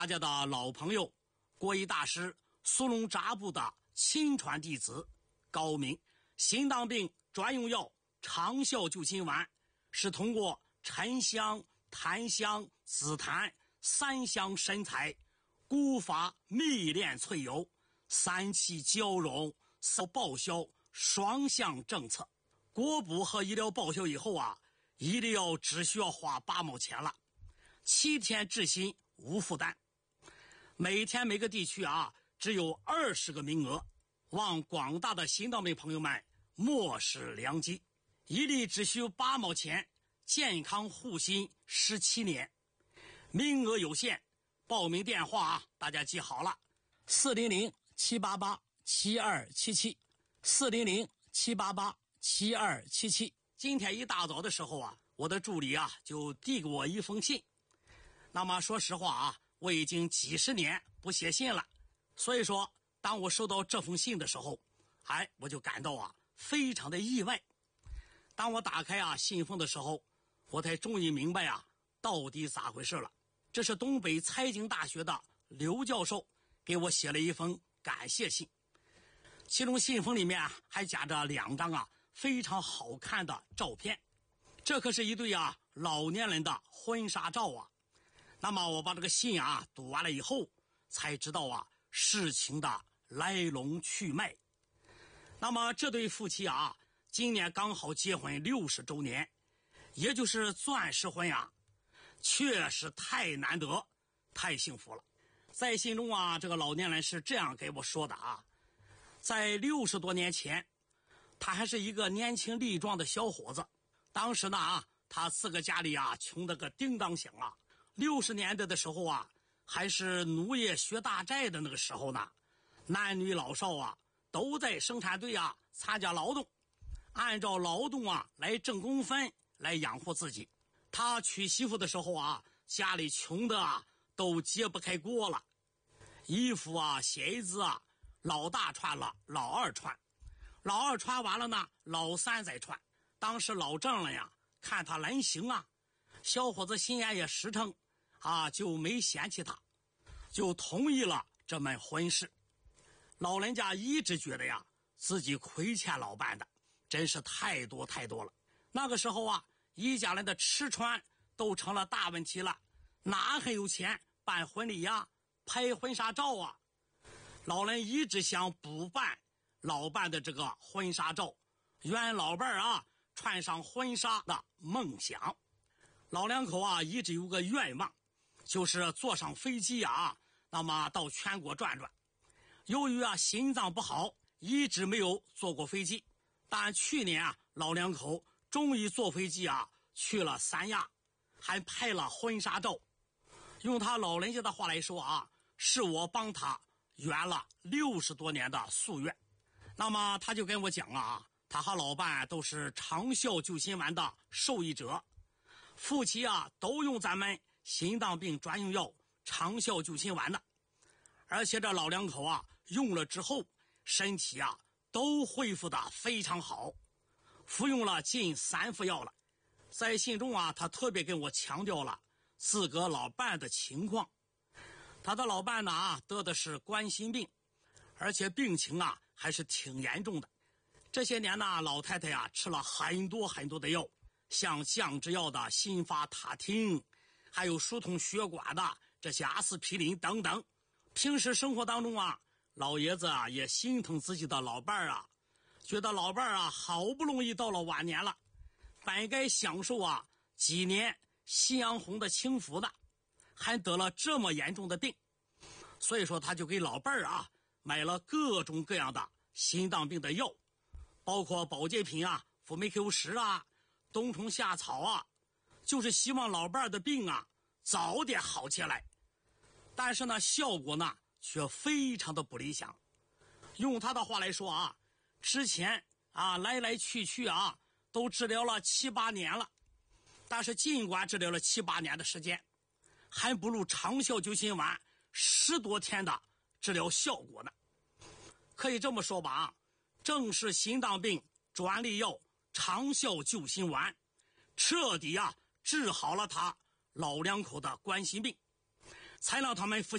大家的老朋友，国医大师苏龙扎布的亲传弟子高明。心脏病专用药长效救心丸是通过沉香、檀香、紫檀3香神材，古法秘炼萃油，3气交融，报销双向政策。国补和医疗报销以后啊，医疗只需要花8毛钱了，7天治心无负担。每天每个地区啊只有20个名额，望广大的心脏病朋友们莫视良机，一例只需8毛钱，健康护心17年，名额有限，报名电话啊大家记好了，400-788-7277，400-788-7277。今天一大早的时候啊，我的助理啊就递给我一封信。那么说实话啊，我已经几十年不写信了，所以说当我收到这封信的时候，我就感到啊非常的意外。当我打开啊信封的时候，我才终于明白啊到底咋回事了。这是东北财经大学的刘教授给我写了一封感谢信，其中信封里面还夹着2张啊非常好看的照片，这可是一对啊老年人的婚纱照啊。那么我把这个信啊读完了以后，才知道啊事情的来龙去脉。那么这对夫妻啊今年刚好结婚60周年，也就是钻石婚啊，确实太难得，太幸福了。在信中啊，这个老年人是这样给我说的啊，在60多年前，他还是一个年轻力壮的小伙子。当时呢他自个家里啊穷得个叮当响啊。60年代的时候啊，还是农业学大寨的那个时候呢，男女老少啊都在生产队啊参加劳动，按照劳动啊来挣工分来养活自己。他娶媳妇的时候啊，家里穷的啊都揭不开锅了，衣服啊鞋子啊老大穿了，老二穿，老二穿完了呢，老三再穿。当时老丈人呀看他能行啊，小伙子心眼也实诚啊，就没嫌弃他，就同意了这门婚事。老人家一直觉得呀自己亏欠老伴的真是太多太多了。那个时候啊，一家人的吃穿都成了大问题了，哪还有钱办婚礼呀、拍婚纱照啊？老人一直想补办老伴的这个婚纱照，圆老伴啊穿上婚纱的梦想。老两口啊一直有个愿望，就是坐上飞机啊，那么到全国转转。由于啊心脏不好，一直没有坐过飞机，但去年啊老两口终于坐飞机啊去了三亚，还拍了婚纱照。用他老人家的话来说啊，是我帮他圆了60多年的夙愿。那么他就跟我讲啊，他和老伴都是长效救心丸的受益者，夫妻啊都用咱们心脏病专用药长效救心丸的，而且这老两口啊用了之后，身体啊都恢复得非常好，服用了近3副药了。在信中啊，他特别跟我强调了自个老伴的情况。他的老伴呢得的是冠心病，而且病情啊还是挺严重的。这些年呢，老太太呀吃了很多很多的药，像降脂药的辛发他汀，还有疏通血管的这些阿司匹林等等。平时生活当中啊，老爷子啊也心疼自己的老伴啊，觉得老伴啊好不容易到了晚年了，本该享受啊几年夕阳红的清福的，还得了这么严重的病。所以说他就给老伴啊买了各种各样的心脏病的药，包括保健品啊，辅酶 Q10啊，冬虫夏草啊，就是希望老伴的病啊早点好起来。但是呢效果呢却非常的不理想。用他的话来说啊，之前啊来来去去啊都治疗了7、8年了，但是尽管治疗了7、8年的时间，还不如长效救心丸10多天的治疗效果呢。可以这么说吧啊，正是心脏病专利药长效救心丸彻底啊治好了他老两口的冠心病。 才让他们服